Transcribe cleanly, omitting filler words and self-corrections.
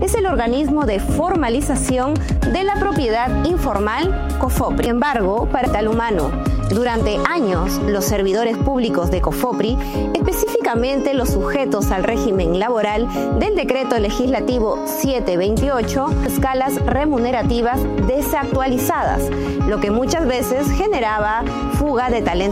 es el organismo de formalización de la propiedad informal COFOPRI. Sin embargo, para tal humano, durante años, los servidores públicos de COFOPRI, específicamente los sujetos al régimen laboral del Decreto Legislativo 728, escalas remunerativas desactualizadas, lo que muchas veces generaba fuga de talento